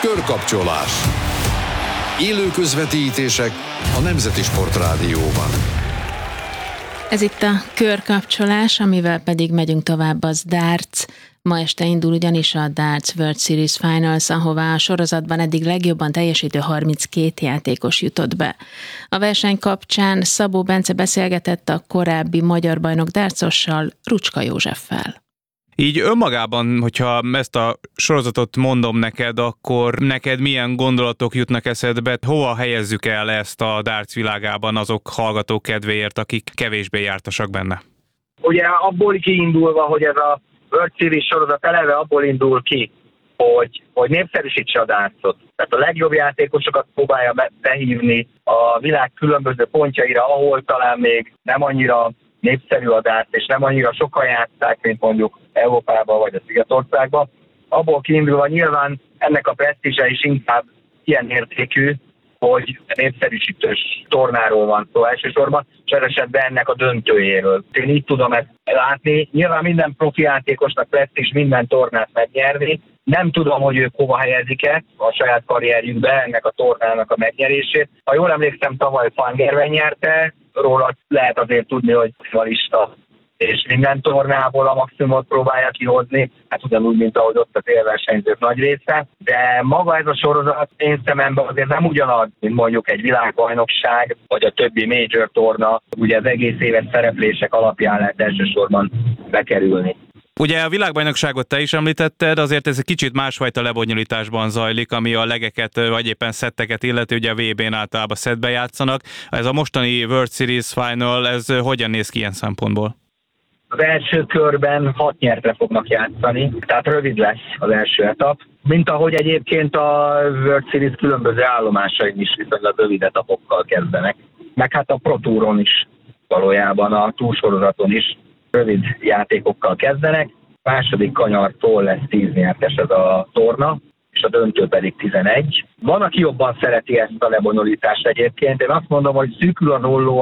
Körkapcsolás. Élő közvetítések a Nemzeti Sportrádióban. Ez itt a Körkapcsolás, amivel pedig megyünk tovább, az darts. Ma este indul ugyanis a Darts World Series Finals, ahová a sorozatban eddig legjobban teljesítő 32 játékos jutott be. A verseny kapcsán Szabó Bence beszélgetett a korábbi magyar bajnok dartsossal, Rucska Józseffel. Így önmagában, hogyha ezt a sorozatot mondom neked, akkor neked milyen gondolatok jutnak eszedbe? Hova helyezzük el ezt a darts világában azok hallgatók kedvéért, akik kevésbé jártasak benne? Ugye abból kiindulva, hogy ez a World Series sorozat eleve abból indul ki, hogy népszerűsítse a dartsot. Tehát a legjobb játékosokat próbálja behívni a világ különböző pontjaira, ahol talán még nem annyira népszerű a darts, és nem annyira sokan játszák, mint mondjuk Európában vagy a Szigetországban. Abból kiindulva nyilván ennek a presztízse is inkább ilyen értékű, hogy népszerűsítős tornáról van szó elsősorban, és esetben ennek a döntőjéről. Én így tudom ezt látni. Nyilván minden profi játékosnak presztízs minden tornát megnyerni. Nem tudom, hogy ők hova helyezik-e a saját karrierjükbe ennek a tornának a megnyerését. Ha jól emlékszem, tavaly Van Gerwen nyerte, róla lehet azért tudni, hogy finalista, és minden tornából a maximumot próbálja kihozni, hát ugyanúgy, mint ahogy ott az élversenyzők nagy része, de maga ez a sorozat én szememben azért nem ugyanaz, mint mondjuk egy világbajnokság, vagy a többi major torna, ugye az egész éves szereplések alapján lehet elsősorban bekerülni. Ugye a világbajnokságot te is említetted, azért ez egy kicsit másfajta lebonyolításban zajlik, ami a legeket vagy éppen szetteket illeti, ugye a VB-n általában szettbe játszanak. Ez a mostani World Series Final, ez hogyan néz ki ilyen szempontból? Az első körben 6 nyertre fognak játszani, tehát rövid lesz az első etap. Mint ahogy egyébként a World Series különböző állomásain is viszonylag rövid etapokkal kezdenek. Meg hát a Pro Touron is valójában, a túlsorozaton is rövid játékokkal kezdenek. Második kanyartól lesz 10 nyertes ez a torna, és a döntő pedig 11. Van, aki jobban szereti ezt a lebonyolítást egyébként. Én azt mondom, hogy szűkül az olló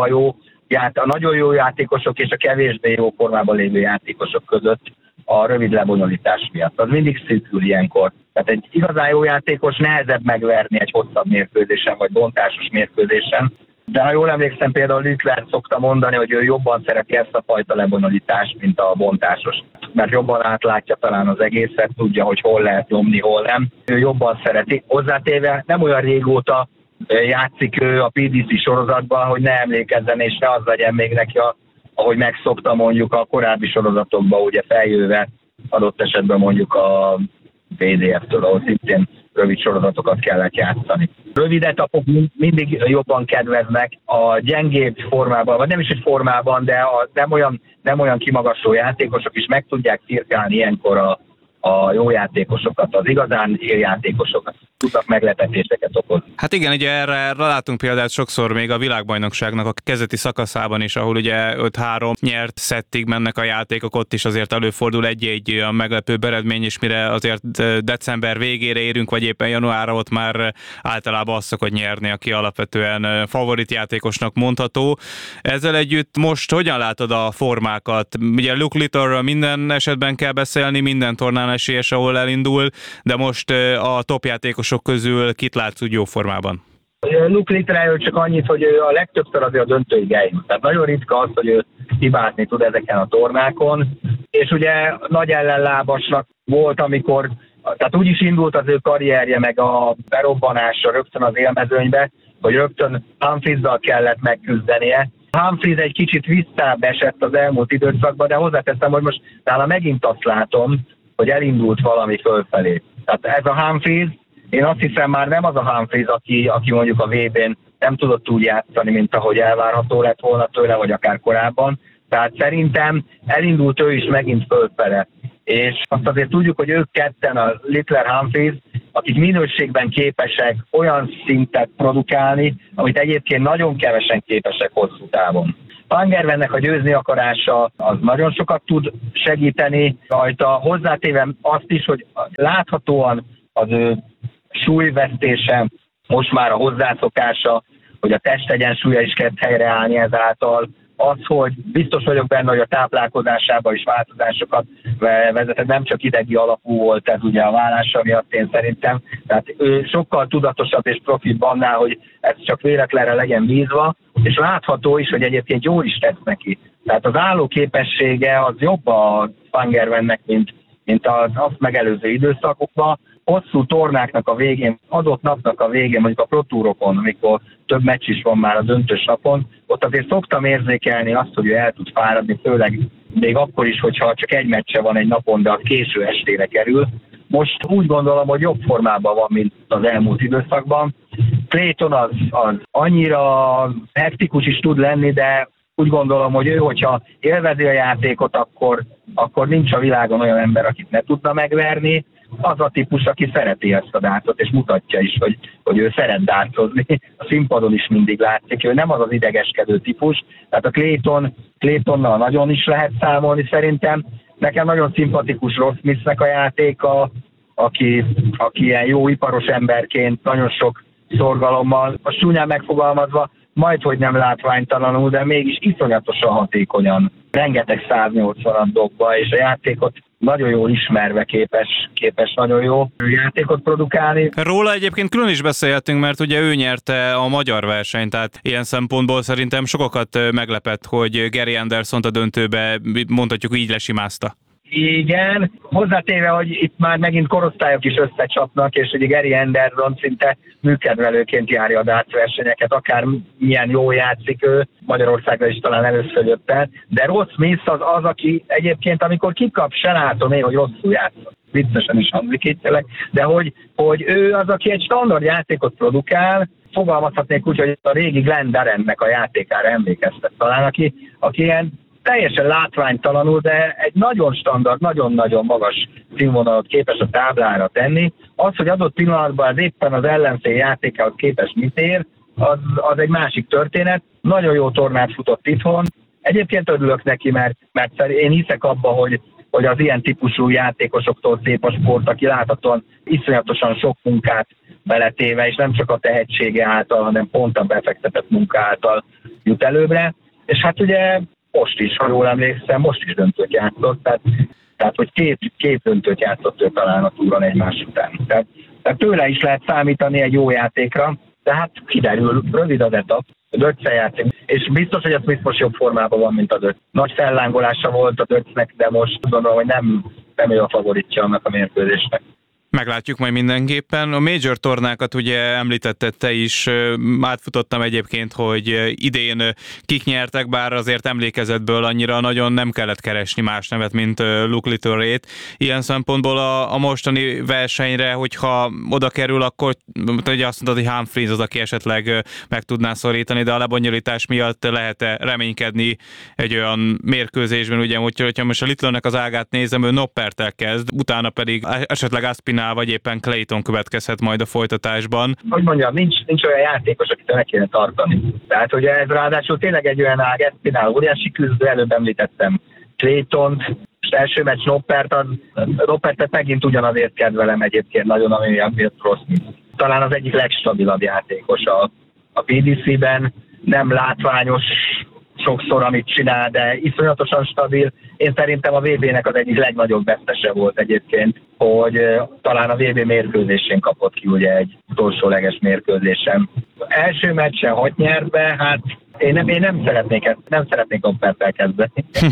a nagyon jó játékosok és a kevésbé jó formában lévő játékosok között a rövid lebonyolítás miatt. Az mindig szűkül ilyenkor. Tehát egy igazán jó játékos nehezebb megverni egy hosszabb mérkőzésen vagy bontásos mérkőzésen. De ha jól emlékszem, például Littler szokta mondani, hogy ő jobban szereti ezt a fajta lebonyolítást, mint a bontásos. Mert jobban átlátja talán az egészet, tudja, hogy hol lehet nyomni, hol nem. Ő jobban szereti. Hozzátéve nem olyan régóta játszik ő a PDC sorozatban, hogy ne emlékezzen, és ne az legyen még neki, ahogy megszokta mondjuk a korábbi sorozatokban, ugye feljöve adott esetben mondjuk a VDF-től, ahol szintén rövid sorozatokat kellett játszani. Rövid etapok mindig jobban kedveznek a gyengébb formában, vagy nem is egy formában, de nem olyan kimagasló játékosok is meg tudják cirkálni ilyenkor a jó játékosokat, az igazán játékosokat tudnak meglepetéseket okozni. Hát igen, ugye erre látunk példát sokszor még a világbajnokságnak a kezdeti szakaszában is, ahol ugye 5-3 nyert szettig mennek a játékok, ott is azért előfordul egy-egy olyan meglepő eredmény, és mire azért december végére érünk, vagy éppen januárra, ott már általában azt szokott nyerni, aki alapvetően favorit játékosnak mondható. Ezzel együtt most hogyan látod a formákat? Ugye Luke Littlerről minden esetben kell beszélni, minden tornán esélyes, ahol elindul, de most a top játékosok közül kit látsz úgy jó formában? Luke Littlerről csak annyit, hogy ő a legtöbbször azért a döntőig eljut. Tehát nagyon ritka az, hogy ő hibázni tud ezeken a tornákon, és ugye nagy ellenlábasnak volt, amikor, tehát úgy is indult az ő karrierje, meg a berobbanása rögtön az élmezőnybe, hogy rögtön Humphries-zal kellett megküzdenie. Humphries egy kicsit visszább esett az elmúlt időszakban, de hozzáteszem, hogy most nála megint azt látom, hogy elindult valami fölfelé. Tehát ez a Humphries, én azt hiszem már nem az a Humphries, aki mondjuk a VB-n nem tudott úgy játszani, mint ahogy elvárható lett volna tőle, vagy akár korábban. Tehát szerintem elindult ő is megint fölfele. És azt azért tudjuk, hogy ők ketten, a Littler-Humphries, akik minőségben képesek olyan szintet produkálni, amit egyébként nagyon kevesen képesek hosszú távon. Van Gerwennek a győzni akarása az nagyon sokat tud segíteni rajta, hozzátéve azt is, hogy láthatóan az ő súlyvesztése, most már a hozzászokása, hogy a testegyensúlya is kezd helyreállni ezáltal, az, hogy biztos vagyok benne, hogy a táplálkozásában is változásokat vezetett, nem csak idegi alapú volt ez ugye a vállása miatt, én szerintem. Tehát ő sokkal tudatosabb és profibb annál, hogy ez csak véletlenre legyen bízva, és látható is, hogy egyébként jól is tesz neki. Tehát az állóképessége az jobb a Spangervennek, mint az azt megelőző időszakokban. Hosszú tornáknak a végén, adott napnak a végén, mondjuk a Pro Tourokon, amikor több meccs is van már a döntős napon, ott azért szoktam érzékelni azt, hogy ő el tud fáradni, főleg még akkor is, hogyha csak egy meccse van egy napon, de az késő estére kerül. Most úgy gondolom, hogy jobb formában van, mint az elmúlt időszakban. Clayton az annyira hektikus is tud lenni, de úgy gondolom, hogy ő, hogyha élvezi a játékot, akkor nincs a világon olyan ember, akit ne tudna megverni. Az a típus, aki szereti ezt a dárcot, és mutatja is, hogy ő szeret dárcozni. A színpadon is mindig látszik, ő nem az az idegeskedő típus. Tehát a Claytonnal nagyon is lehet számolni szerintem. Nekem nagyon szimpatikus Ross Smithnek a játéka, aki ilyen jó iparos emberként, nagyon sok szorgalommal, a csúnyán megfogalmazva, majdhogy nem látványtalanul, de mégis iszonyatosan hatékonyan, rengeteg 180-at dobba, és a játékot nagyon jól ismerve képes nagyon jó játékot produkálni. Róla egyébként külön is beszélhetünk, mert ugye ő nyerte a magyar versenyt, tehát ilyen szempontból szerintem sokakat meglepett, hogy Gary Andersont a döntőbe, mondhatjuk így, lesimázta. Igen, hozzátéve, hogy itt már megint korosztályok is összecsapnak, és ugye Gary Anderson szinte műkedvelőként járja a darts versenyeket, akár milyen jól játszik ő, Magyarországra is talán először jött el, de Ross Smith az, aki egyébként, amikor kikap, se látom én, hogy rosszul játszik. Viccesen is hangzik itt tényleg, de hogy ő az, aki egy standard játékot produkál, fogalmazhatnék úgy, hogy a régi Glenn Darrennek a játékára emlékeztet talán, aki ilyen teljesen látványtalanul, de egy nagyon standard, nagyon-nagyon magas színvonalat képes a táblára tenni. Az, hogy adott pillanatban az éppen az ellenfél játékához képes mit ér, az egy másik történet. Nagyon jó tornát futott itthon. Egyébként örülök neki, mert én hiszek abba, hogy az ilyen típusú játékosoktól szép a sport, aki láthatóan iszonyatosan sok munkát beletéve, és nem csak a tehetsége által, hanem pont a befektetett munka által jut előbbre. És hát ugye most is, ha jól emlékszem, most is döntőt játszott, tehát hogy két döntőt játszott ő talán a túron egymás után. Tehát tőle is lehet számítani egy jó játékra, de hát kiderül, rövid az etap, Döccel játszik, és biztos, hogy a Smith most jobb formában van, mint a Döcc. Nagy fellángolása volt a Döccnek, de most gondolom, hogy nem ő a favoritja annak a mérkőzésnek. Meglátjuk majd mindenképpen. A major tornákat ugye említetted te is, átfutottam egyébként, hogy idén kik nyertek, bár azért emlékezetből annyira nagyon nem kellett keresni más nevet, mint Luke Little-rét. Ilyen szempontból a mostani versenyre, hogyha oda kerül, akkor ugye azt mondod, hogy Humphries az, aki esetleg meg tudná szorítani, de a lebonyolítás miatt lehet reménykedni egy olyan mérkőzésben, ugye, hogyha most a Little-nek az ágát nézem, ő Nopperttel kezd, utána pedig esetleg Aspinall vagy éppen Clayton következhet majd a folytatásban. Hogy mondjam, nincs olyan játékos, akit meg kéne tartani. Tehát ugye ez ráadásul tényleg egy olyan ág, Aspinall óriási küzdő, előbb említettem Claytont, és első meccs Noppertet megint ugyanazért kedvelem egyébként nagyon, ami a Ross Smith. Talán az egyik legstabilabb játékos a PDC-ben, nem látványos sokszor, amit csinál, de iszonyatosan stabil. Én szerintem a VB-nek az egyik legnagyobb vesztese volt egyébként, hogy talán a VB mérkőzésén kapott ki ugye egy utolsóleges mérkőzésen. Első meccsen hogy nyert be, hát én nem szeretnék Nopperttel kezdeni.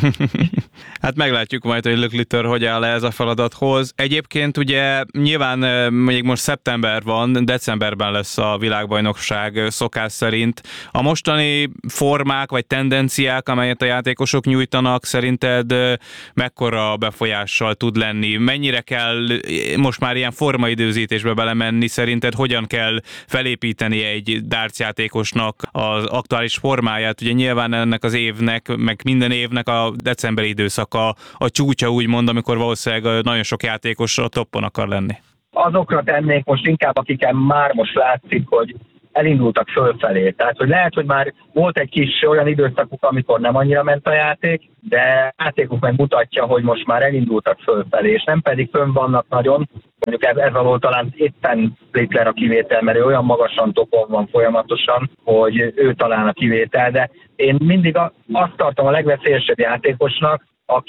Hát meglátjuk majd, hogy Luke Little hogy áll ez a feladathoz. Egyébként ugye nyilván még most szeptember van, decemberben lesz a világbajnokság szokás szerint. A mostani formák vagy tendenciák, amelyet a játékosok nyújtanak, szerinted mekkora befolyással tud lenni? Mennyire kell most már ilyen formaidőzítésbe belemenni? Szerinted hogyan kell felépíteni egy darts játékosnak az aktuális formáját? Ugye nyilván ennek az évnek, meg minden évnek a decemberi időszaka a csúcsa, úgymond, amikor valószínűleg nagyon sok játékos a toppon akar lenni. Azokra tennék most inkább, akiken már most látszik, elindultak fölfelé. Tehát, hogy lehet, hogy már volt egy kis olyan időszakuk, amikor nem annyira ment a játék, de játékuk meg mutatja, hogy most már elindultak fölfelé, és nem pedig fönn vannak nagyon. Mondjuk ez alól talán éppen Littler a kivétel, mert ő olyan magasan topon van folyamatosan, hogy ő talán a kivétel, de én mindig azt tartom a legveszélyesebb játékosnak,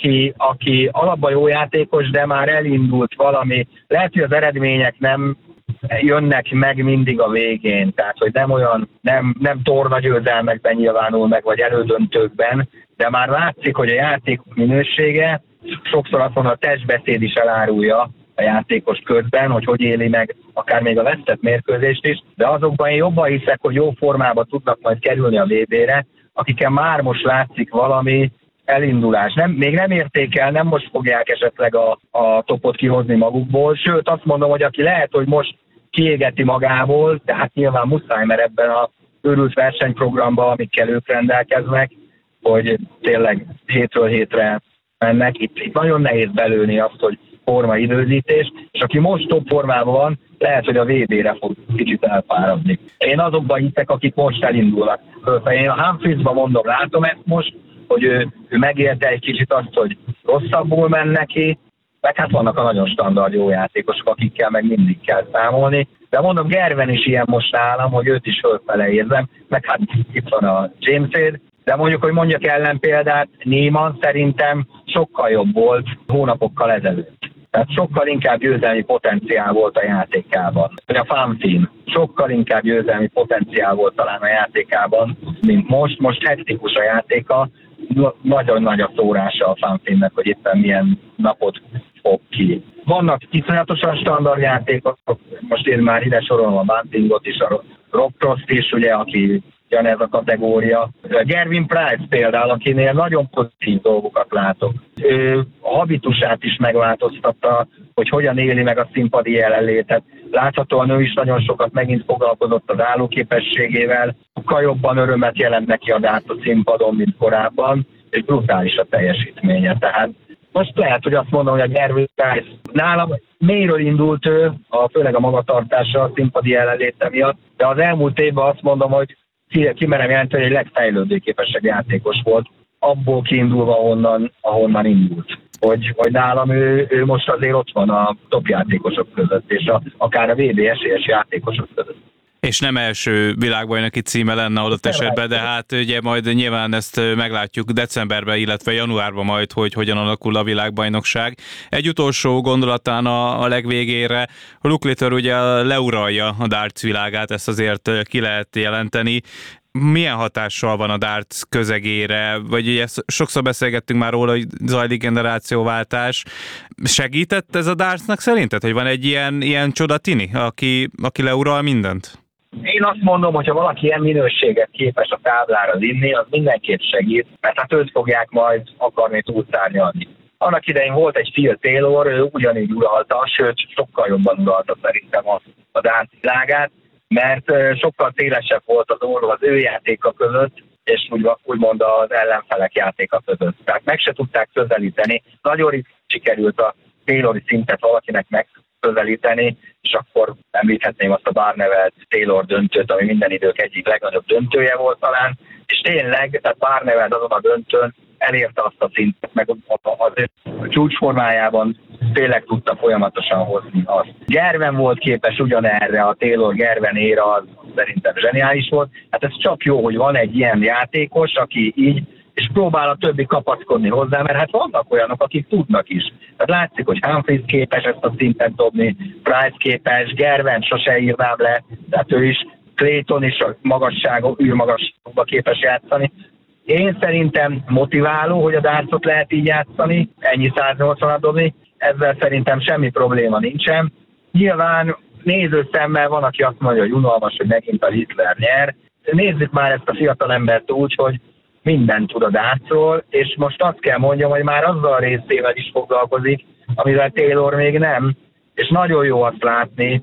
aki alapban jó játékos, de már elindult valami. Lehet, hogy az eredmények nem jönnek meg mindig a végén, tehát hogy nem olyan, nem torna győzelmekben nyilvánul meg, vagy elődöntőkben, de már látszik, hogy a játékok minősége, sokszor azt mondom, a testbeszéd is elárulja a játékos közben, hogy éli meg akár még a vesztett mérkőzést is, de azokban én jobban hiszek, hogy jó formában tudnak majd kerülni a VB-re, akiken már most látszik valami elindulás. Még nem érték el, nem most fogják esetleg a topot kihozni magukból, sőt azt mondom, hogy aki lehet, hogy most kiégeti magából, de hát nyilván muszáj, mert ebben a őrült versenyprogramban, amikkel ők rendelkeznek, hogy tényleg hétről hétre mennek. Itt nagyon nehéz belőni azt, hogy forma időzítés, és aki most top formában van, lehet, hogy a VB-re fog kicsit elfáradni. Én azokban hiszek, akik most elindulnak. Én a Humphriesban mondom, látom ezt most, hogy ő megélte egy kicsit azt, hogy rosszabbul men neki, meg hát vannak a nagyon standard jó játékosok, akikkel meg mindig kell számolni. De mondom, Gerven is ilyen most nálam, hogy őt is fölfele érzem, meg hát itt van a James-éd, de hogy mondjak ellenpéldát, Niemann szerintem sokkal jobb volt hónapokkal ezelőtt. Tehát sokkal inkább győzelmi potenciál volt a játékában. Vagy a Fanfin sokkal inkább győzelmi potenciál volt talán a játékában, mint most. Most hektikus a játéka, nagyon nagy a szórása a Fanfinnek, hogy éppen milyen napot fog ki. Vannak iszonyatosan standard játékok, most én már ide sorolom a Buntingot is, a Rob Frost is, ugye, aki ez a kategória. Gervin Price például, akinél nagyon pozitív dolgokat látok. Ő a habitusát is megváltoztatta, hogy hogyan éli meg a színpadi jelenlétet. Láthatóan ő is nagyon sokat megint foglalkozott az állóképességével, sokkal jobban örömet jelent neki a dart a színpadon, mint korábban, és brutális a teljesítménye. Tehát most lehet, hogy azt mondom, hogy a Gervin Price nálam mélyről indult ő, főleg a magatartása a színpadi jelenléte miatt, de az elmúlt évben azt mondom, hogy kimerem jelenteni, hogy egy legfejlődőképesebb játékos volt, abból kiindulva ahonnan indult. Hogy nálam ő most azért ott van a top játékosok között, és akár a VB esélyes játékosok között. És nem első világbajnoki címe lenne adott esetben, de hát ugye majd nyilván ezt meglátjuk decemberben, illetve januárban majd, hogy hogyan alakul a világbajnokság. Egy utolsó gondolatán a legvégére, Luke Littler ugye leuralja a darts világát, ezt azért ki lehet jelenteni. Milyen hatással van a darts közegére, vagy ugye sokszor beszélgettünk már róla, hogy zajlik generációváltás. Segített ez a dartsnak szerinted, hogy van egy ilyen csodatini, aki leural mindent? Én azt mondom, hogy ha valaki ilyen minőséget képes a táblára vinni, az mindenképp segít, mert hát őt fogják majd akarni túlszárnyalni. Annak idején volt egy Phil Taylor, ő ugyanígy uralta, sőt sokkal jobban uralta szerintem a darts világát, mert sokkal szélesebb volt az orró az ő játéka között, és úgymond az ellenfelek játéka között. Tehát meg se tudták közelíteni. Nagyon ritkán sikerült a Taylori szintet valakinek megközelíteni, és akkor említhetném azt a Barneveld-Taylor döntőt, ami minden idők egyik legnagyobb döntője volt talán, és tényleg, tehát Barneveld azon a döntőn elérte azt a szintet, meg az ő csúcsformájában tényleg tudta folyamatosan hozni azt. Gerven volt képes ugyanerre, a Taylor-Gerven éra az szerintem zseniális volt. Hát ez csak jó, hogy van egy ilyen játékos, aki így, és próbál a többi kapaszkodni hozzá, mert hát vannak olyanok, akik tudnak is. Tehát látszik, hogy Humphries képes ezt a szintet dobni, Price képes, Gerven sose írnám le, tehát ő is, Clayton is a űrmagasságba képes játszani. Én szerintem motiváló, hogy a dartsot lehet így játszani, ennyi 180-at dobni, ezzel szerintem semmi probléma nincsen. Nyilván nézőszemmel van, aki azt mondja, hogy unalmas, hogy megint a Littler nyer. Nézzük már ezt a fiatalembert úgy, hogy mindent tud a dartsról, és most azt kell mondjam, hogy már azzal a részével is foglalkozik, amivel Taylor még nem, és nagyon jó azt látni,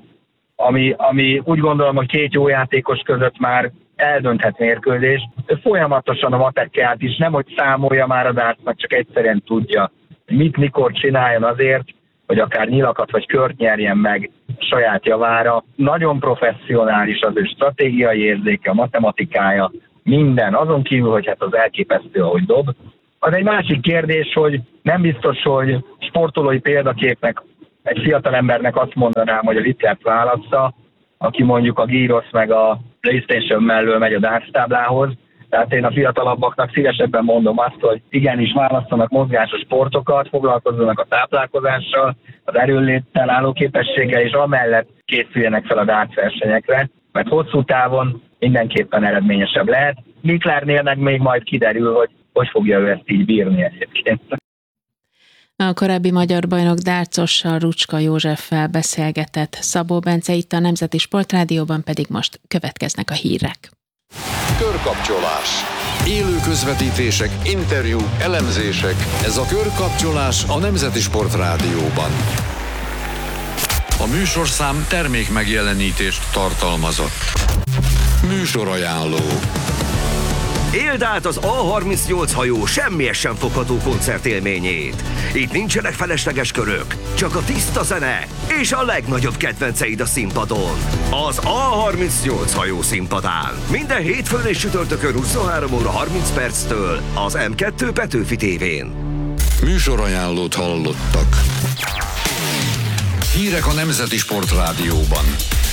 ami úgy gondolom, hogy két jó játékos között már eldönthet mérkőzést. Folyamatosan a matekját is, nem hogy számolja már a dartsnak, csak egyszerűen tudja, mit mikor csináljon azért, hogy akár nyilakat vagy kört nyerjen meg saját javára. Nagyon professzionális az ő stratégiai érzéke, a matematikája, minden. Azon kívül, hogy hát az elképesztő, ahogy dob. Az egy másik kérdés, hogy nem biztos, hogy sportolói példaképnek egy fiatal embernek azt mondanám, hogy a Littert válassza, aki mondjuk a Gyros meg a PlayStation mellől megy a darts táblához. Tehát én a fiatalabbaknak szívesebben mondom azt, hogy igenis válasszanak mozgásos sportokat, foglalkozzanak a táplálkozással, az erőnléttel, állóképességgel, és amellett készüljenek fel a darts versenyekre, mert hosszú távon mindenképpen eredményesebb lehet. Miklárnél meg még majd kiderül, hogy fogja ő ezt így bírni egyébként. A korábbi magyar bajnok dárcossal, Rucska Józseffel beszélgetett Szabó Bence, itt a Nemzeti Sportrádióban pedig most következnek a hírek. Körkapcsolás. Élő közvetítések, interjúk, elemzések. Ez a Körkapcsolás a Nemzeti Sportrádióban. A műsorszám termék megjelenítést tartalmazott. Műsorajánló. Éld át az A38 hajó semmihez sem fogható koncertélményét. Itt nincsenek felesleges körök, csak a tiszta zene és a legnagyobb kedvenceid a színpadon. Az A38 hajó színpadán. Minden hétfőn és csütörtökön 23 óra 30 perctől az M2 Petőfi tévén. Műsorajánlót hallottak. Hírek a Nemzeti Sportrádióban.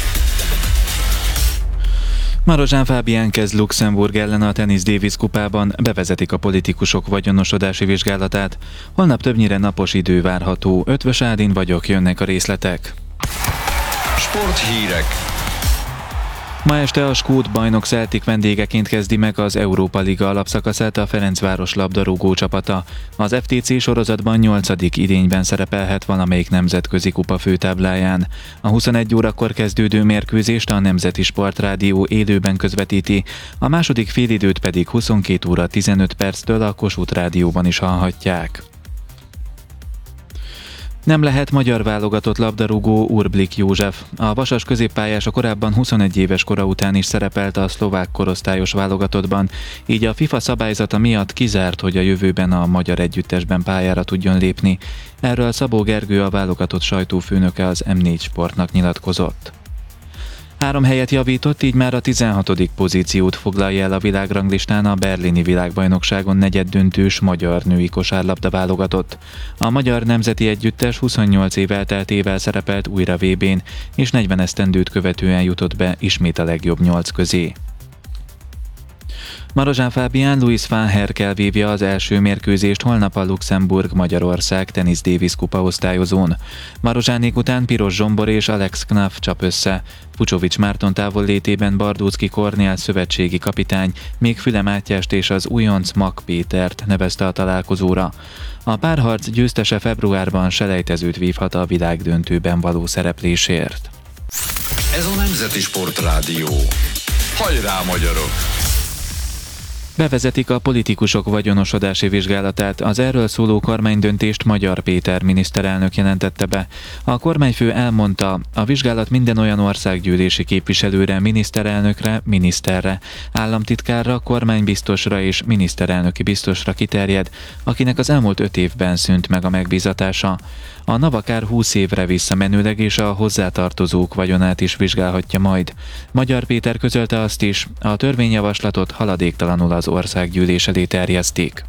Marozsán Fábián kezd Luxemburg ellen a Tennis Davis kupában, bevezetik a politikusok vagyonosodási vizsgálatát. Holnap többnyire napos idő várható, Ötvös Ádin vagyok, jönnek a részletek. Sporthírek. Ma este a skót bajnok Celtic vendégeként kezdi meg az Európa Liga alapszakaszát a Ferencváros labdarúgó csapata. Az FTC sorozatban 8. idényben szerepelhet valamelyik nemzetközi kupa főtábláján. A 21 órakor kezdődő mérkőzést a Nemzeti Sportrádió élőben közvetíti, a második félidőt pedig 22 óra 15 perctől a Kossuth Rádióban is hallhatják. Nem lehet magyar válogatott labdarúgó Urblik József. A vasas középpályás a korábban 21 éves kora után is szerepelt a szlovák korosztályos válogatottban, így a FIFA szabályzata miatt kizárt, hogy a jövőben a magyar együttesben pályára tudjon lépni. Erről Szabó Gergő, a válogatott sajtófőnöke az M4 Sportnak nyilatkozott. 3 helyet javított, így már a 16. pozíciót foglalja el a világranglistán a berlini világbajnokságon negyeddöntős magyar női kosárlabda válogatott. A magyar nemzeti együttes 28 év elteltével szerepelt újra VB-n, és 40 esztendőt követően jutott be ismét a legjobb 8 közé. Marozsán Fábián Louis van Herkel vívja az első mérkőzést holnap a Luxemburg-Magyarország Tennis Davis kupa osztályozón. Marozsánék után Piros Zsombor és Alex Knaf csap össze. Fucsovics Márton távollétében Bardóczki Kornél szövetségi kapitány, még Füle Mátyást és az újonc Mak Pétert nevezte a találkozóra. A párharc győztese februárban selejtezőt vívhat a világdöntőben való szereplésért. Ez a Nemzeti Sportrádió. Hajrá, magyarok! Bevezetik a politikusok vagyonosodási vizsgálatát. Az erről szóló kormánydöntést Magyar Péter miniszterelnök jelentette be. A kormányfő elmondta, a vizsgálat minden olyan országgyűlési képviselőre, miniszterelnökre, miniszterre, államtitkárra, kormánybiztosra és miniszterelnöki biztosra kiterjed, akinek az elmúlt 5 évben szűnt meg a megbízatása. A NAV akár 20 évre visszamenőleg és a hozzátartozók vagyonát is vizsgálhatja majd. Magyar Péter közölte azt is, a törvényjavaslatot haladéktalanul az országgyűlés elé terjesztik.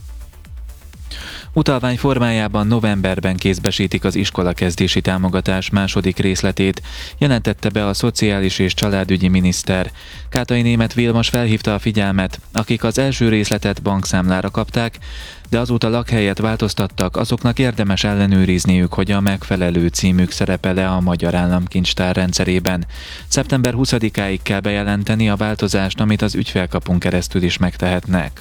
Utalvány formájában novemberben kézbesítik az iskolakezdési támogatás második részletét, jelentette be a szociális és családügyi miniszter. Kátai Németh Vilmos felhívta a figyelmet, akik az első részletet bankszámlára kapták, de azóta lakhelyet változtattak, azoknak érdemes ellenőrizniük, hogy a megfelelő címük szerepel-e a Magyar Államkincstár rendszerében. Szeptember 20-áig kell bejelenteni a változást, amit az ügyfélkapun keresztül is megtehetnek.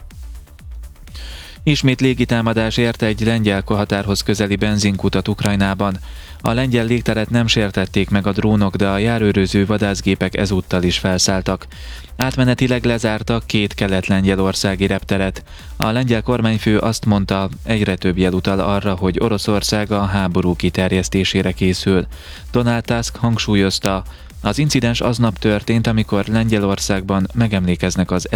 Ismét légitámadás érte egy lengyel határhoz közeli benzinkutat Ukrajnában. A lengyel légteret nem sértették meg a drónok, de a járőröző vadászgépek ezúttal is felszálltak. Átmenetileg lezártak 2 kelet-lengyelországi repteret. A lengyel kormányfő azt mondta, egyre több jel utal arra, hogy Oroszország a háború kiterjesztésére készül. Donald Tusk hangsúlyozta, az incidens aznap történt, amikor Lengyelországban megemlékeznek az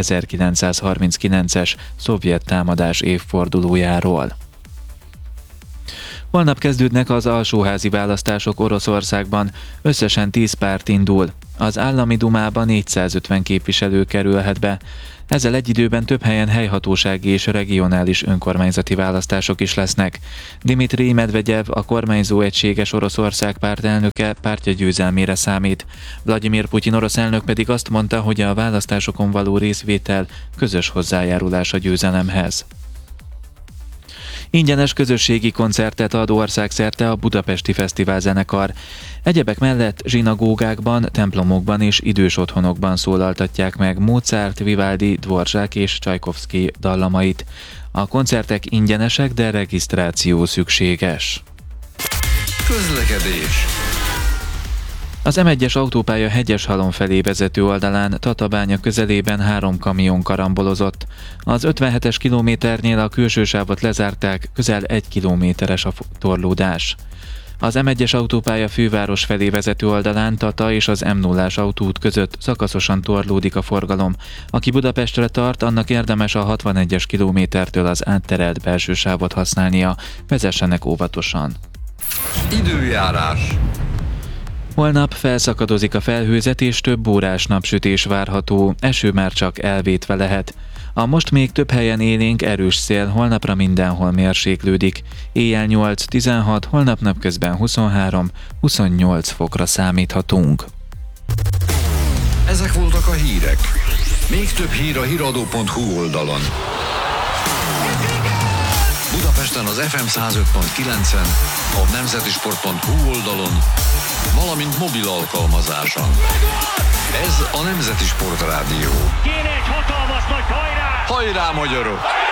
1939-es szovjet támadás évfordulójáról. Holnap kezdődnek az alsóházi választások Oroszországban, összesen 10 párt indul. Az állami dumába 450 képviselő kerülhet be. Ezzel egy időben több helyen helyhatósági és regionális önkormányzati választások is lesznek. Dmitrij Medvegyev, a kormányzó Egységes Oroszország párt elnöke pártja győzelmére számít. Vladimir Putyin orosz elnök pedig azt mondta, hogy a választásokon való részvétel közös hozzájárulás a győzelemhez. Ingyenes közösségi koncertet ad országszerte a Budapesti Fesztiválzenekar. Egyebek mellett zsinagógákban, templomokban és idős otthonokban szólaltatják meg Mozart, Vivaldi, Dvorak és Csajkovszky dallamait. A koncertek ingyenesek, de regisztráció szükséges. Közlekedés. Az M1-es autópálya Hegyeshalom felé vezető oldalán Tatabánya közelében 3 kamion karambolozott. Az 57-es kilométernél a külső sávot lezárták, közel 1 kilométeres a torlódás. Az M1-es autópálya főváros felé vezető oldalán Tata és az M0-ás autóút között szakaszosan torlódik a forgalom. Aki Budapestre tart, annak érdemes a 61-es kilométertől az átterelt belső sávot használnia. Vezessenek óvatosan. Időjárás. Holnap felszakadozik a felhőzet és több órás napsütés várható, eső már csak elvétve lehet. A most még több helyen élénk erős szél, holnapra mindenhol mérséklődik. Éjjel 8-16, holnap napközben 23-28 fokra számíthatunk. Ezek voltak a hírek. Még több hír a hiradó.hu oldalon. Budapesten az FM 105.9-en, a nemzetisport.hu oldalon, valamint mobil alkalmazáson. Ez a Nemzeti Sport Rádió. Kéne egy hatalmas nagy hajrá! Hajrá, magyarok!